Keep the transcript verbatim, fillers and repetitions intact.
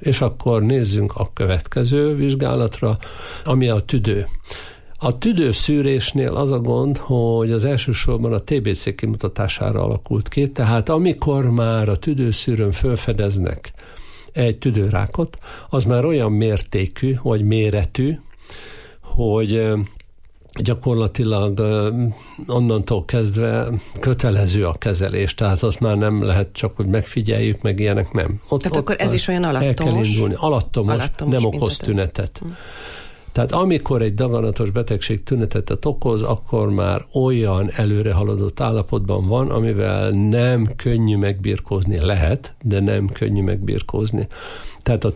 És akkor nézzünk a következő vizsgálatra, ami a tüdő. A tüdőszűrésnél az a gond, hogy az elsősorban a té bé cé kimutatására alakult ki, tehát amikor már a tüdőszűrőn felfedeznek egy tüdőrákot, az már olyan mértékű, vagy méretű, hogy gyakorlatilag onnantól kezdve kötelező a kezelés, tehát azt már nem lehet csak, hogy megfigyeljük, meg ilyenek nem. Ott, tehát ott akkor ez is olyan alattomos? El kell indulni. Alattomos, alattomos nem okoz tünetet. Hm. Tehát amikor egy daganatos betegség tünetet okoz, akkor már olyan előre haladott állapotban van, amivel nem könnyű megbirkózni, lehet, de nem könnyű megbirkózni. Tehát a